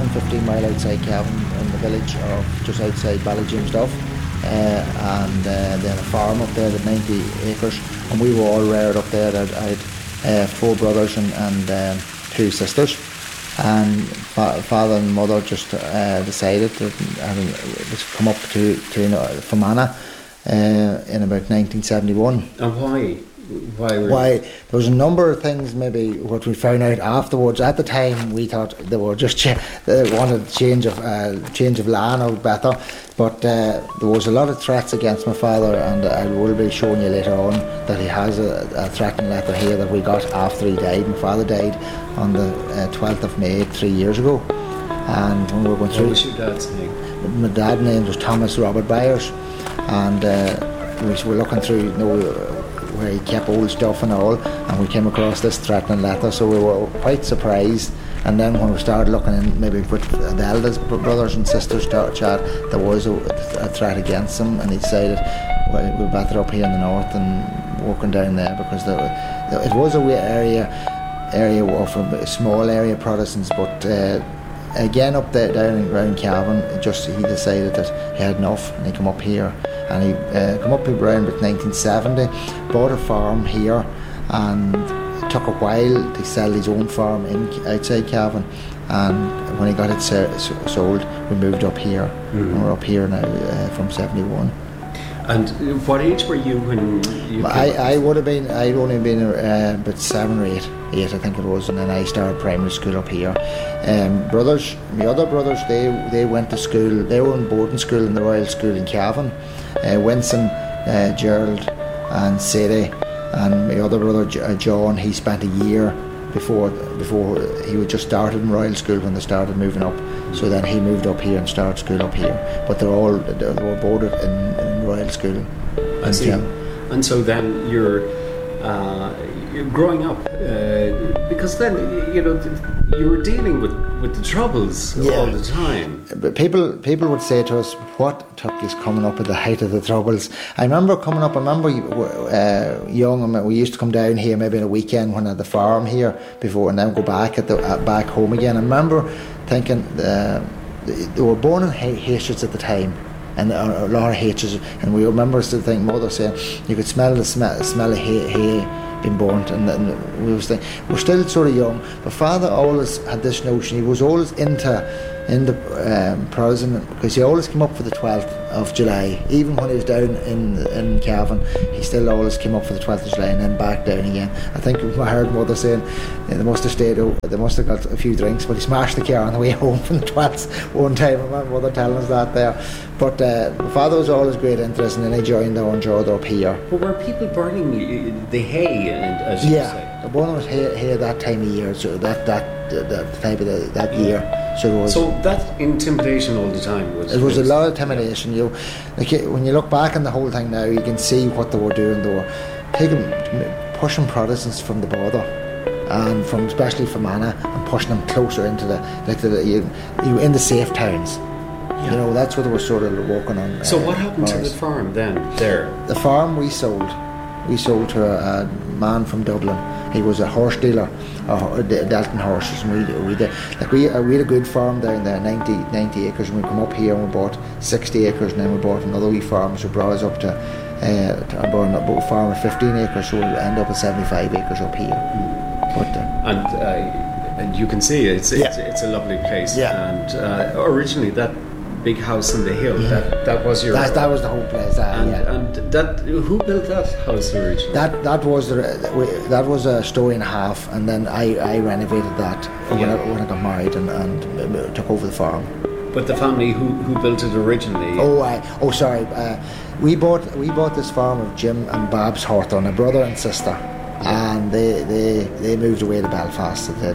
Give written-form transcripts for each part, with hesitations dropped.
10, 15 mile outside Cavan in the village of just outside Ballyjimsduff. And they had a farm up there with 90 acres, and we were all reared up there. I had 4 brothers and 2 sisters, and father and mother just decided to come up to Fermanagh in about 1971. And why? Why? There was a number of things. Maybe what we found out afterwards. At the time, we thought they were just they wanted change of land out better, but there was a lot of threats against my father, and I will be showing you later on that he has a threatening letter here that we got after he died. My father died on the 12th of May 3 years ago, and when we were going through. What was your dad's name? My dad's name was Thomas Robert Byers, and we were looking through, where he kept old stuff and all, and we came across this threatening letter, so we were quite surprised. And then when we started looking in, maybe with the eldest brothers and sisters started chat, there was a threat against them, and he decided, well, we're better up here in the north than working down there, because it was a wee area of a small area of Protestants, but again up there down around Cavan, he decided that he had enough, and he came up here. And he came up around about 1970, bought a farm here, and it took a while to sell his own farm outside Cavan. And when he got it sold, we moved up here. And we're up here now from 71. And what age were you when you I'd only been about 7 or 8, I think it was, and then I started primary school up here. My other brothers, they went to school, they were in boarding school in the Royal School in Cavan. Winston, Gerald and Sadie, and my other brother John, he spent a year before he had just started in Royal School when they started moving up, so then he moved up here and started school up here, but they were boarded in Royal School. I see. And so then you're growing up, because then you were dealing with the troubles all the time. But people would say to us, "What took you coming up at the height of the troubles?" I remember coming up. I remember young, and we used to come down here maybe on a weekend when I had the farm here before, and then go back back home again. I remember thinking they were born in H's at the time. And a lot of H's, and we remember mother saying you could smell the smell of hay being burnt, and we was thinking, we're still sort of young, but father always had this notion. He was always into Protestant, because he always came up for the 12th of July, even when he was down in Cavan. He still always came up for the 12th of July and then back down again. I think I heard mother saying they must have got a few drinks, but he smashed the car on the way home from the 12th one time. I remember mother telling us that there. But my father was always great interest, and then he joined our Jordan up here. But were people burning the hay, as you say? The burning was hay that time of year, so that type of that year. So that intimidation all the time was. It was a lot of intimidation. When you look back on the whole thing now, you can see what they were doing. They were pushing Protestants from the border, and especially from Fermanagh, and pushing them closer into in the safe towns. Yeah. That's what they were sort of working on. So what happened to the farm then? There. The farm we sold. We sold to a man from Dublin. He was a horse dealer, Dalton horses, and we had a good farm down there, 90 acres. And we come up here and we bought 60 acres, and then we bought another wee farm, so brought us up to a farm of 15 acres, so we end up at 75 acres up here. And you can see it's a lovely place. Yeah. And originally that big house in the hill, that was your. That was the whole place. And that, who built that house originally? That was a story and a half, and then I renovated that when I got married and took over the farm. But the family who built it originally. Sorry. We bought this farm of Jim and Babs Hawthorne, a brother and sister. And they moved away to Belfast. They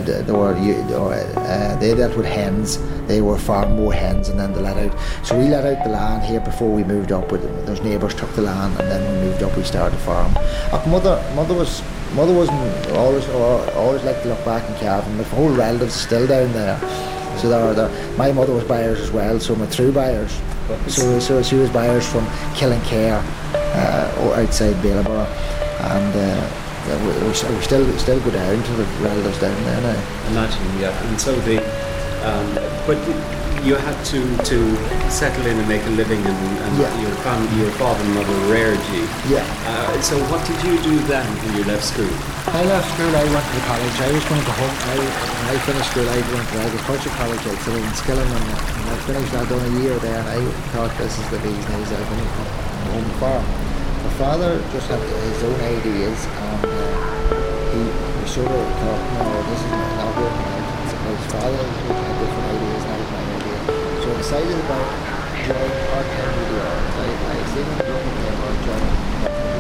dealt with hens. They were farming more hens, and then they let out. So we let out the land here before we moved up. Those neighbours took the land, and then we moved up. We started the farm. Mother wasn't always like to look back in Cavan. The whole relatives still down there. So my mother was Byers as well. So my true Byers. So she was Byers from Killincare, or outside Bailieborough. And we still go down to the relatives down there now. Imagine, yeah. And so But you had to settle in and make a living, and Yeah. your father and mother reared you. Yeah. So what did you do then when you left school? I left school, I went to college. I was going to home. When I finished school, I went to agriculture college. I studied in Skillen, and I finished. I'd done a year there, and I thought this is the bee's knees. I'm going to come home farm. My father just had his own ideas, and he sort of thought, no, this is not working out. His father had different ideas, not my idea. So I decided about joining part-time with the army. I seen him doing it, I joined